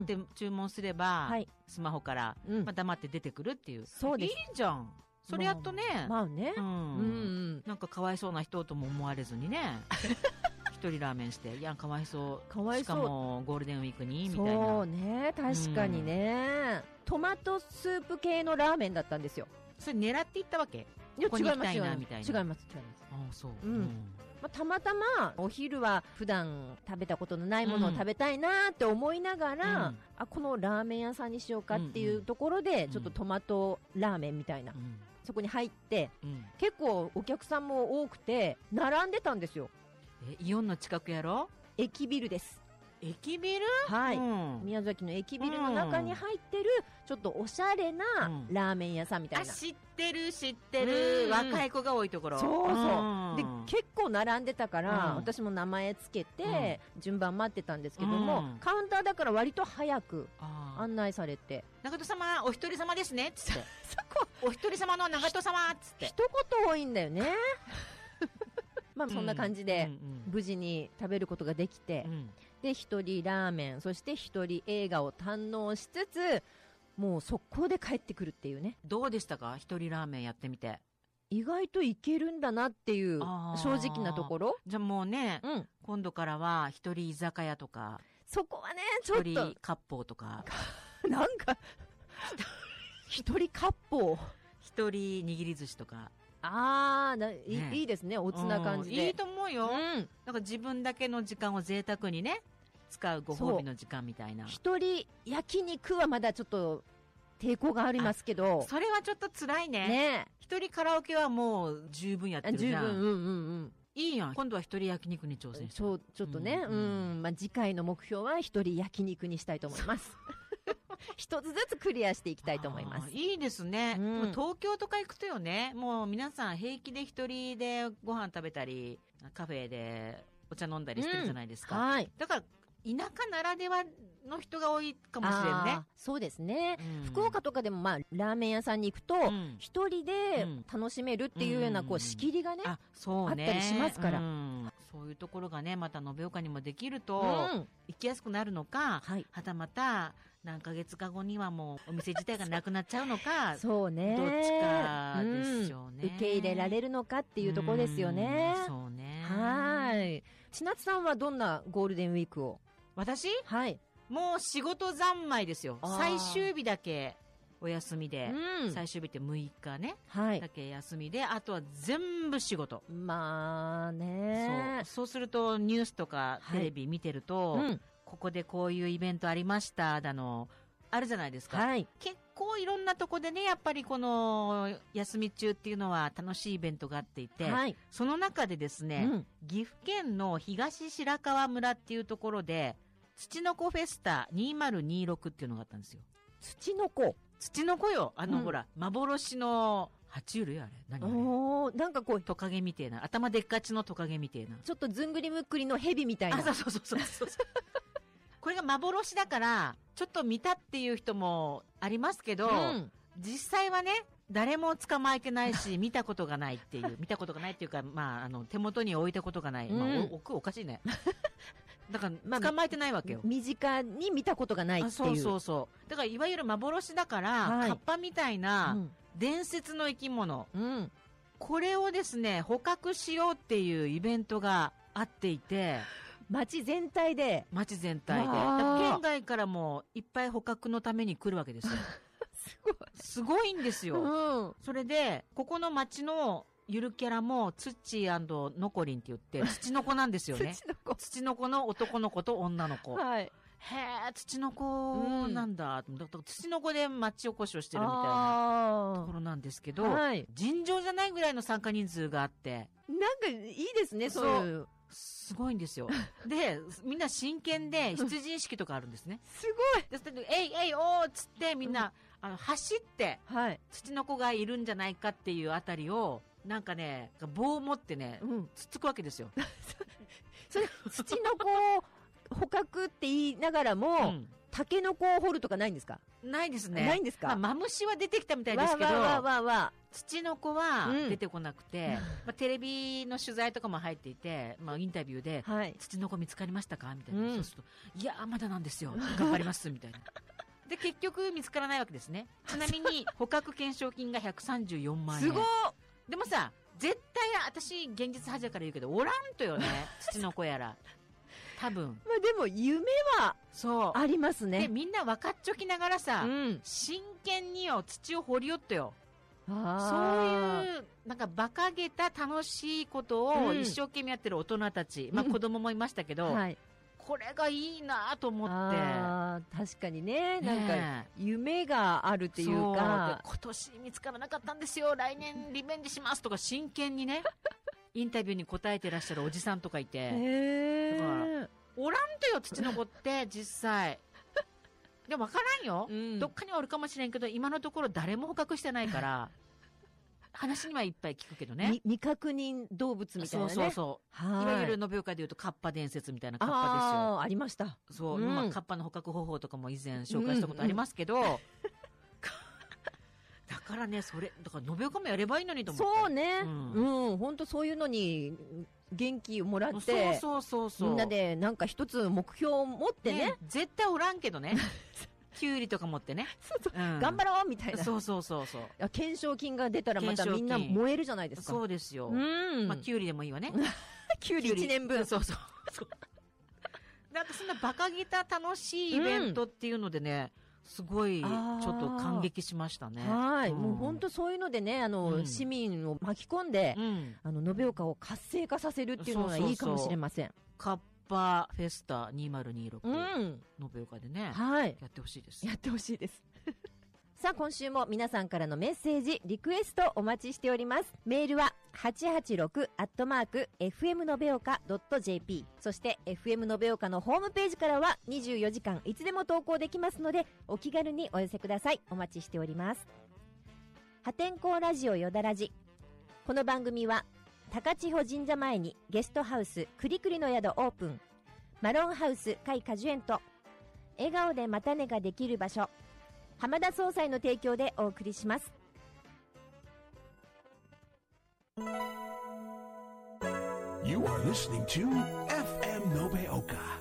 で注文すれば、 はい、 スマホから、黙って出てくるっていう。 そうです。 いいじゃん。それやっとね。 まあね。 なんかかわいそうな人とも思われずにね。一人ラーメンして、いや、かわいそう。 かわいそう。 しかも、ゴールデンウィークに、みたいな。 そうね、確かにね。トマトスープ系のラーメンだったんですよ。 それ狙っていったわけ？ いや、 ここに行きたいな、みたいな。 違います。 ああ、そう。 たまたま、お昼は普段食べたことのないものを食べたいなって思いながら、このラーメン屋さんにしようかっていうところで、ちょっとトマトラーメンみたいな。そこに入って、結構お客さんも多くて、並んでたんですよ。 イオンの近くやろ？ 駅ビルです。 駅ビル？ はい、宮崎の駅ビルの中に入ってるちょっとおしゃれなラーメン屋さんみたいな、 知ってる、若い子が多いところ。 そうで結構並んでたから、私も名前つけて、順番待ってたんですけども、カウンターだから割と早く案内されて、 長門様お一人様ですねっつってそこお一人様の長門様っつって一言多いんだよねまあそんな感じで、無事に食べることができて、で一人ラーメン、そして一人映画を堪能しつつ、もう速攻で帰ってくるっていうね。 どうでしたか？一人ラーメンやってみて。 意外といけるんだなっていう正直なところ。 じゃあもうね、今度からは一人居酒屋とか、 そこはねちょっと一人割烹とかなんか一人割烹、 一人握り寿司とか。 いいですね、おつな感じで。 いいと思うよ。なんか自分だけの時間を贅沢にね、使うご褒美の時間みたいな。 一人焼肉はまだちょっと抵抗がありますけど。 それはちょっと辛いね。一人カラオケはもう十分やってるじゃん。 十分。いいやん。今度は一人焼肉に挑戦して。 ちょっとね、次回の目標は一人焼肉にしたいと思います。一つずつクリアしていきたいと思います。 いいですね。東京とか行くとよね、もう皆さん平気で一人でご飯食べたり、カフェでお茶飲んだりしてるじゃないですか。だから、田舎ならではの人が多いかもしれんね。 そうですね。福岡とかでもラーメン屋さんに行くと、一人で楽しめるっていうような仕切りがね、あったりしますから。 そういうところがね、また延岡にもできると、行きやすくなるのか、はたまた何ヶ月か後にはもうお店自体がなくなっちゃうのか、 そうね。 どっちかでしょうね。 受け入れられるのかっていうところですよね。 そうね。 千夏さんはどんなゴールデンウィークを？ 私？もう仕事三昧ですよ。最終日だけお休みで、最終日って6日ね、だけ休みで、あとは全部仕事。 まあね。 そうするとニュースとかテレビ見てると、ここでこういうイベントありましただのあるじゃないですか。結構いろんなとこでね、やっぱりこの休み中っていうのは楽しいイベントがあっていて、その中でですね、岐阜県の東白川村っていうところで土の子フェスタ2026っていうのがあったんですよ。 土の子よ。ほら、幻の爬虫類あれ何あれ？ なんかトカゲみてえな。頭でっかちのトカゲみてえな。 ちょっとずんぐりむっくりの蛇みたいな。 そう。これが幻だから、ちょっと見たっていう人もありますけど、実際はね、誰も捕まえてないし、見たことがないっていうか、手元に置いたことがない。置くおかしいね。だから、捕まえてないわけよ。 身近に見たことがないっていう。 そう。だから、いわゆる幻だから、カッパみたいな、伝説の生き物。これをですね、捕獲しようっていうイベントがあっていて、 町全体で。 県外からもいっぱい捕獲のために来るわけですよ。すごいんですよ。それで、ここの町のゆるキャラも、ツッチーノコリンって言って、土の子なんですよね。土の子の男の子と女の子。へえ、土の子なんだ。土の子で町おこしをしてるみたいなところなんですけど、尋常じゃないぐらいの参加人数があって。 なんかいいですね、そういう。 すごいんですよ。で、みんな真剣で出陣式とかあるんですね。 すごい。 えいおーっつってみんな、走って、土の子がいるんじゃないかっていうあたりを、なんかね、棒を持ってね、つっつくわけですよ。 それ、土の子を捕獲って言いながらも、 タケノコを掘るとかないんですか？ ないですね。 ないんですか？ マムシは出てきたみたいですけど、ツチノコは出てこなくて、テレビの取材とかも入っていて、インタビューで、ツチノコ見つかりましたかみたいな。そうすると、いや、まだなんですよ。頑張ります、みたいな。で、結局見つからないわけですね。ちなみに、捕獲懸賞金が134万円。 すごい。 でもさ、絶対、私、現実派者から言うけど、おらんとよね。ツチノコやら。多分。 でも夢はありますね。 で、みんな分かっちょきながらさ、真剣に土を掘りよってよ。そういうなんか馬鹿げた楽しいことを一生懸命やってる大人たち、子供もいましたけど、これがいいなと思って。 確かにね、なんか夢があるっていうか、 今年見つからなかったんですよ、来年リベンジしますとか真剣にねインタビューに答えてらっしゃるおじさんとかいて、だからおらんとよ、ツチノコって実際。でも分からんよ、どっかにおるかもしれんけど、今のところ誰も捕獲してないから話にはいっぱい聞くけどね。 未確認動物みたいなね。 そういわゆる延岡でいうとカッパ伝説みたいなカッパですよ。 ありました。 そう、カッパの捕獲方法とかも以前紹介したことありますけど、だからね、だから延岡もやればいいのにと思って。 そうね、本当そういうのに元気をもらって、みんなでなんか一つ目標を持ってね。 絶対おらんけどね。キュウリとか持ってね。 頑張ろうみたいな。 そう。 懸賞金が出たらまたみんな燃えるじゃないですか。 そうですよ。キュウリでもいいわね。 キュウリ1年分。 そう。なんかそんな馬鹿げた楽しいイベントっていうのでね、すごいちょっと感激しましたね。 もう本当そういうのでね、市民を巻き込んで、延岡を活性化させるっていうのがいいかもしれません。 カッパフェスタ2026、延岡でね、やってほしいです。 やってほしいです。さあ、今週も皆さんからのメッセージ、リクエストお待ちしております。メールは 886@fm 延岡.jp、 そして FM 延岡のホームページからは24時間いつでも投稿できますので、お気軽にお寄せください。お待ちしております。破天荒ラジオよだらじ。この番組は高千穂神社前にゲストハウスくりくりの宿オープン、マロンハウス界果樹園と笑顔でまたねができる場所浜田総裁の提供でお送りします。 You are listening to FM Nobeoka.